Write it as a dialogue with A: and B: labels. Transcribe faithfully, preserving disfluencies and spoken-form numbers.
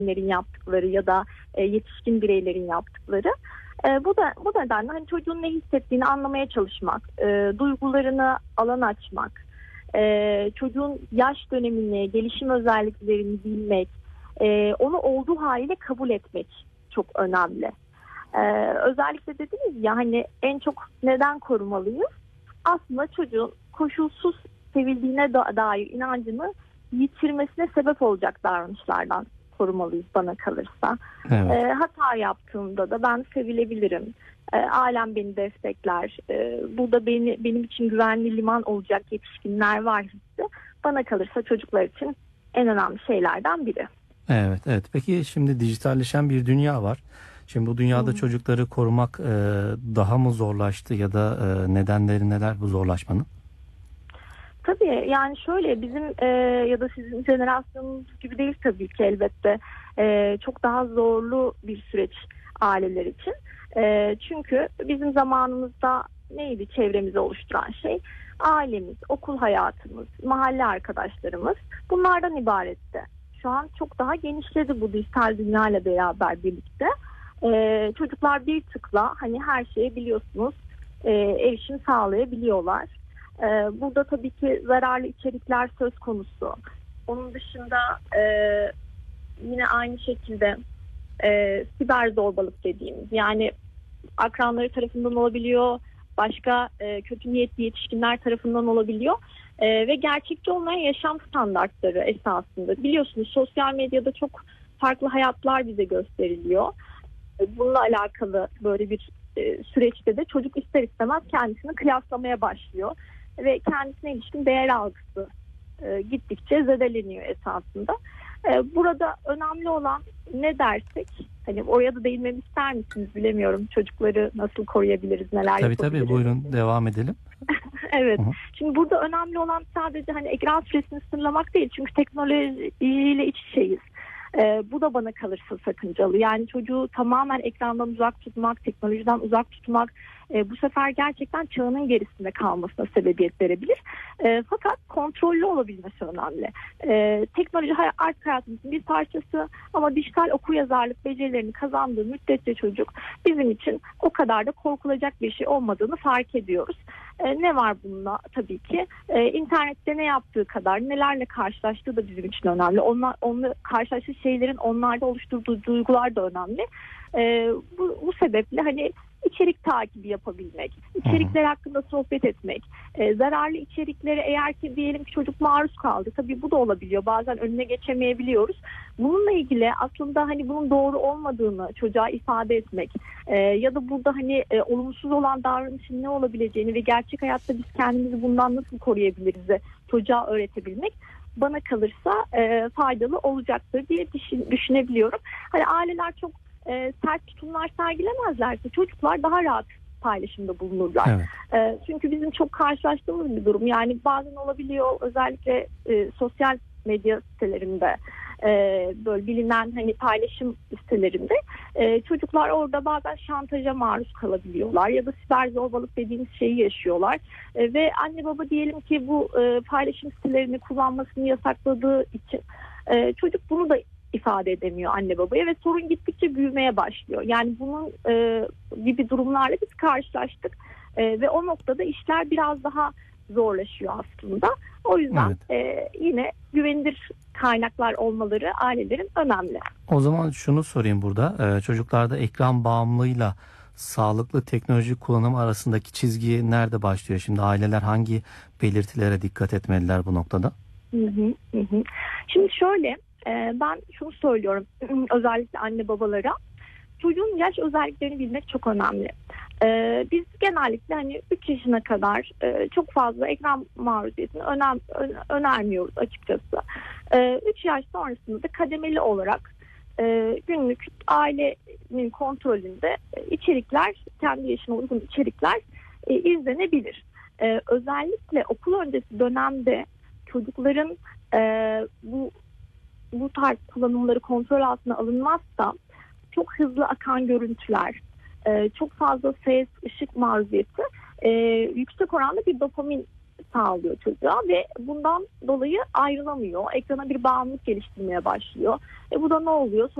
A: yaptıkları ya da e, yetişkin bireylerin yaptıkları. E, bu da bu nedenle hani çocuğun ne hissettiğini anlamaya çalışmak, e, duygularını alan açmak, e, çocuğun yaş dönemini, gelişim özelliklerini bilmek, e, onu olduğu haliyle kabul etmek çok önemli. E, özellikle dediniz ya hani en çok neden korumalıyız? Aslında çocuğun koşulsuz sevildiğine da- dair inancını yitirmesine sebep olacak davranışlardan korumalıyız bana kalırsa.
B: Evet.
A: E, hata yaptığımda da ben sevilebilirim. E, ailem beni destekler. E, burada beni benim için güvenli liman olacak yetişkinler var hissi. Bana kalırsa çocuklar için en önemli şeylerden biri.
B: Evet, evet. Peki şimdi dijitalleşen bir dünya var. Şimdi bu dünyada
A: Hmm.
B: çocukları korumak e, daha mı zorlaştı ya da e, nedenleri neler bu zorlaşmanın?
A: Tabii yani şöyle bizim e, ya da sizin jenerasyonunuz gibi değil tabii ki elbette. E, çok daha zorlu bir süreç aileler için. E, çünkü bizim zamanımızda neydi çevremizi oluşturan şey? Ailemiz, okul hayatımız, mahalle arkadaşlarımız bunlardan ibaretti. Şu an çok daha genişledi bu dijital dünya ile beraber birlikte. E, çocuklar bir tıkla hani her şeyi biliyorsunuz e, erişim sağlayabiliyorlar. Ee, burada tabii ki zararlı içerikler söz konusu. Onun dışında e, yine aynı şekilde e, siber zorbalık dediğimiz yani akranları tarafından olabiliyor, başka e, kötü niyetli yetişkinler tarafından olabiliyor E, ve gerçekçi olmayan yaşam standartları esasında. Biliyorsunuz sosyal medyada çok farklı hayatlar bize gösteriliyor. E, bununla alakalı böyle bir e, süreçte de çocuk ister istemez kendisini kıyaslamaya başlıyor. Ve kendisine ilişkin değer algısı e, gittikçe zedeleniyor esasında. E, burada önemli olan ne dersek, hani oraya da değinmemi ister misiniz bilemiyorum. Çocukları nasıl koruyabiliriz, neler
B: Tabii
A: yapabiliriz?
B: tabii buyurun devam edelim.
A: Evet.
B: Hı hı.
A: Şimdi burada önemli olan sadece hani ekran süresini sınırlamak değil. Çünkü teknolojiyle iç içeyiz. Ee, bu da bana kalırsa sakıncalı. Yani çocuğu tamamen ekrandan uzak tutmak, teknolojiden uzak tutmak e, bu sefer gerçekten çağının gerisinde kalmasına sebebiyet verebilir. E, fakat kontrollü olabilmesi önemli. E, teknoloji hay- artık hayatımızın bir parçası ama dijital okuryazarlık becerilerini kazandığı müddetçe çocuk bizim için o kadar da korkulacak bir şey olmadığını fark ediyoruz. E, ne var bununla tabii ki? E, internette ne yaptığı kadar nelerle karşılaştığı da bizim için önemli. Onlar, onunla karşılaştığı şeylerin onlarda oluşturduğu duygular da önemli. E, bu, bu sebeple hani içerik takibi yapabilmek, içerikler hakkında sohbet etmek, e, zararlı içeriklere eğer ki diyelim ki çocuk maruz kaldı, tabii bu da olabiliyor. Bazen önüne geçemeyebiliyoruz. Bununla ilgili aslında hani bunun doğru olmadığını çocuğa ifade etmek e, ya da burada hani e, olumsuz olan davranışın ne olabileceğini ve gerçek hayatta biz kendimizi bundan nasıl koruyabiliriz de çocuğa öğretebilmek bana kalırsa e, faydalı olacaktır diye düşün, düşünebiliyorum. Hani aileler çok e, sert tutumlar sergilemezlerse çocuklar daha rahat paylaşımda bulunurlar.
B: Evet.
A: E, çünkü bizim çok karşılaştığımız bir durum. Yani bazen olabiliyor özellikle e, sosyal medya sitelerinde e, böyle bilinen hani paylaşım sitelerinde e, çocuklar orada bazen şantaja maruz kalabiliyorlar ya da siber zorbalık dediğimiz şeyi yaşıyorlar. E, ve anne baba diyelim ki bu e, paylaşım sitelerini kullanmasını yasakladığı için e, çocuk bunu da ifade edemiyor anne babaya ve sorun gittikçe büyümeye başlıyor. Yani bunun e, gibi durumlarla biz karşılaştık e, ve o noktada işler biraz daha zorlaşıyor aslında. O yüzden
B: Evet.
A: e, yine güvenilir kaynaklar olmaları ailelerin önemli.
B: O zaman şunu sorayım burada. Ee, çocuklarda ekran bağımlılığıyla sağlıklı teknoloji kullanımı arasındaki çizgi nerede başlıyor? Şimdi aileler hangi belirtilere dikkat etmeliler bu noktada?
A: Hı hı, hı hı. Şimdi şöyle e, ben şunu söylüyorum özellikle anne babalara. Çocuğun yaş özelliklerini bilmek çok önemli. Ee, biz genellikle hani üç yaşına kadar e, çok fazla ekran maruziyetini önem, ö- önermiyoruz açıkçası. Ee, üç yaş sonrasında da kademeli olarak e, günlük ailenin kontrolünde e, içerikler, kendi yaşına uygun içerikler e, izlenebilir. E, özellikle okul öncesi dönemde çocukların e, bu bu tarz kullanımları kontrol altına alınmazsa çok hızlı akan görüntüler, e, çok fazla ses, ışık maruziyeti e, yüksek oranda bir dopamin sağlıyor çocuğa ve bundan dolayı ayrılamıyor. Ekrana bir bağımlılık geliştirmeye başlıyor. E bu da ne oluyor?